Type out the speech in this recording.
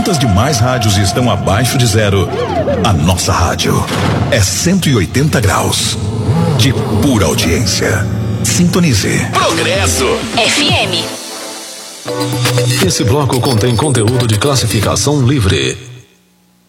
As demais rádios estão abaixo de zero. A nossa rádio é 180 graus de pura audiência. Sintonize. Progresso FM. Esse bloco contém conteúdo de classificação livre.